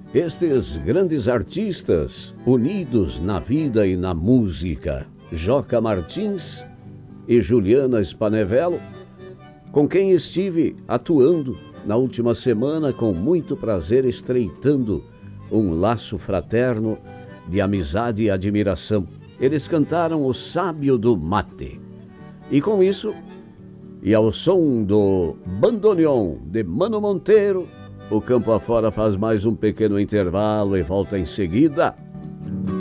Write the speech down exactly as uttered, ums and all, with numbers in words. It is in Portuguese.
Estes grandes artistas unidos na vida e na música, Joca Martins e Juliana Spanevello, com quem estive atuando na última semana com muito prazer, estreitando um laço fraterno de amizade e admiração. Eles cantaram O Sábio do Mate. E com isso, e ao som do bandoneon de Mano Monteiro, o Campo Afora faz mais um pequeno intervalo e volta em seguida.